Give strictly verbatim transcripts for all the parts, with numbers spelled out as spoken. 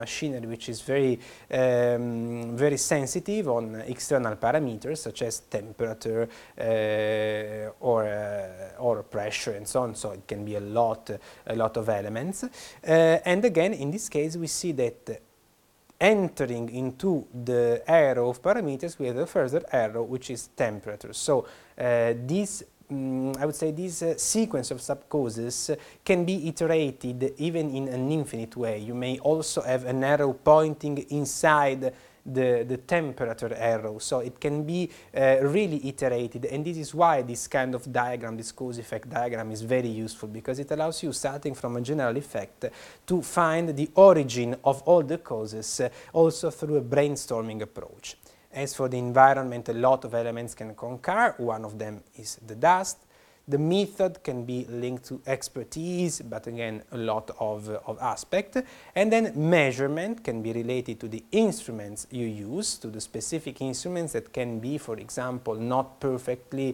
machinery which is very, um, very sensitive on external parameters such as temperature uh, or, uh, or pressure and so on, so it can be a lot, a lot of elements. Uh, and again, in this case, we see that entering into the arrow of parameters, we have a further arrow which is temperature. So uh, this Mm, I would say this uh, sequence of subcauses uh, can be iterated even in an infinite way. You may also have an arrow pointing inside the, the temperature arrow, so it can be uh, really iterated, and this is why this kind of diagram, this cause effect diagram, is very useful, because it allows you, starting from a general effect, to find the origin of all the causes uh, also through a brainstorming approach. As for the environment, a lot of elements can concur. One of them is the dust. The method can be linked to expertise, but again, a lot of, uh, of aspect. And then measurement can be related to the instruments you use, to the specific instruments that can be, for example, not perfectly,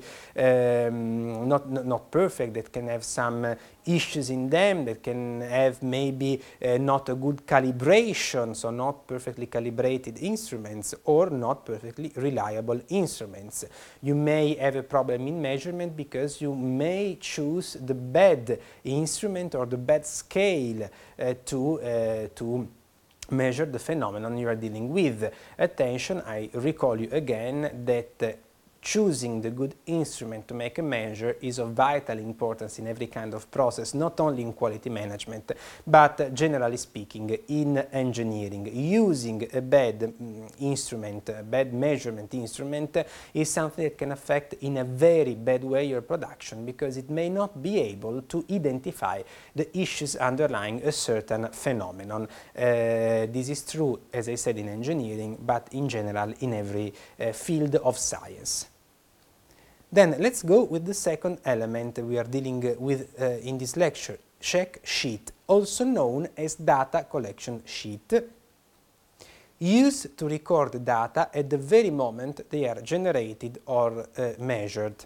um, not, not, not perfect, that can have some uh, issues in them, that can have maybe uh, not a good calibration, so not perfectly calibrated instruments, or not perfectly reliable instruments. You may have a problem in measurement because you may choose the bad instrument or the bad scale uh, to, uh, to measure the phenomenon you are dealing with. Attention, I recall you again that uh, choosing the good instrument to make a measure is of vital importance in every kind of process, not only in quality management, but uh, generally speaking in engineering. Using a bad mm, instrument, a bad measurement instrument, uh, is something that can affect in a very bad way your production, because it may not be able to identify the issues underlying a certain phenomenon. Uh, this is true, as I said, in engineering, but in general in every uh, field of science. Then let's go with the second element we are dealing with uh, in this lecture, check sheet, also known as data collection sheet, used to record data at the very moment they are generated or uh, measured.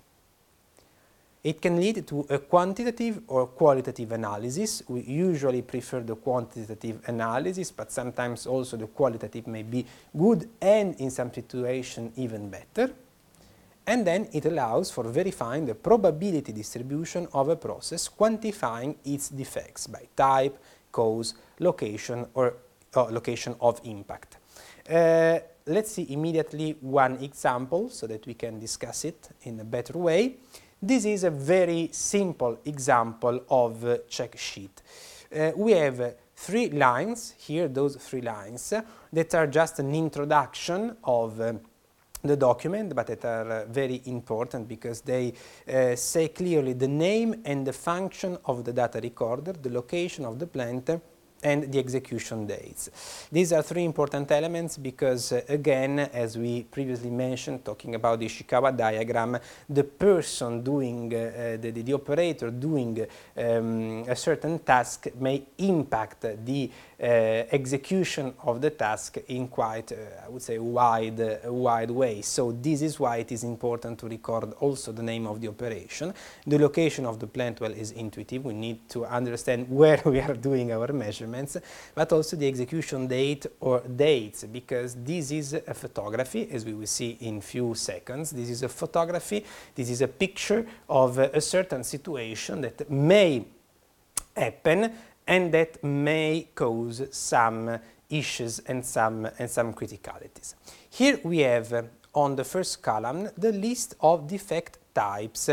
It can lead to a quantitative or qualitative analysis. We usually prefer the quantitative analysis, but sometimes also the qualitative may be good, and in some situations even better. And then it allows for verifying the probability distribution of a process, quantifying its defects by type, cause, location, or uh, location of impact. Uh, let's see immediately one example so that we can discuss it in a better way. This is a very simple example of uh, check sheet. Uh, we have uh, three lines here, those three lines, uh, that are just an introduction of uh, the document, but that are uh, very important because they uh, say clearly the name and the function of the data recorder, the location of the plant, and the execution dates. These are three important elements because, uh, again, as we previously mentioned, talking about the Ishikawa diagram, the person doing, uh, the, the, the operator doing um, a certain task may impact the uh, execution of the task in quite, uh, I would say, wide, uh, wide way. So this is why it is important to record also the name of the operation. The location of the plant, well, is intuitive. We need to understand where we are doing our measurement, but also the execution date or dates, because this is a photography, as we will see in few seconds. This is a photography, this is a picture of a certain situation that may happen and that may cause some issues and some, and some criticalities. Here we have uh, on the first column the list of defect types.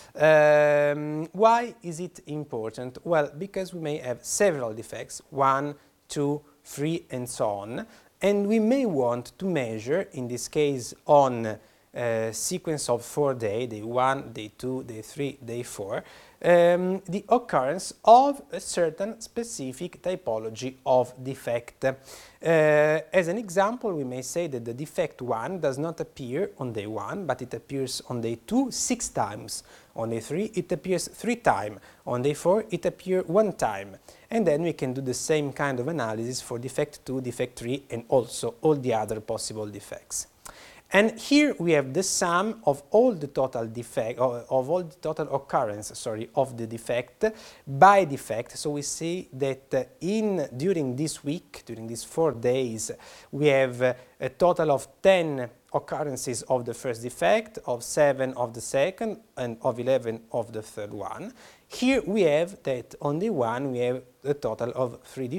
Um, why is it important? Well, because we may have several defects, one, two, three, and so on, and we may want to measure, in this case, on a sequence of four days, day one, day two, day three, day four, um, the occurrence of a certain specific typology of defect. Uh, as an example, we may say that the defect one does not appear on day one, but it appears on day two six times. On day three, it appears three times. On day four, it appears one time. And then we can do the same kind of analysis for defect two, defect three, and also all the other possible defects. And here we have the sum of all the total defect, of, of all the total occurrence, sorry, of the defect by defect. So we see that uh, in during this week, during these four days, we have uh, a total of ten occurrences of the first defect, of seven of the second, and of eleven of the third one. Here we have that on day one we have a total of three